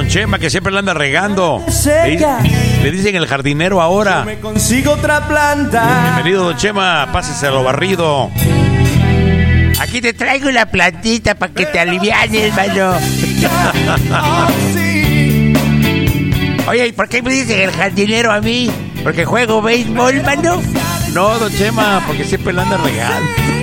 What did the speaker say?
Chema, que siempre la anda regando. Le dicen el jardinero ahora. Me consigo otra planta. Bienvenido, don Chema, pásese a lo barrido. Aquí te traigo la plantita para que te alivianes, mano. Oye, ¿y por qué me dicen el jardinero a mí? ¿Porque juego béisbol, mano? No, don Chema, porque siempre la anda regando.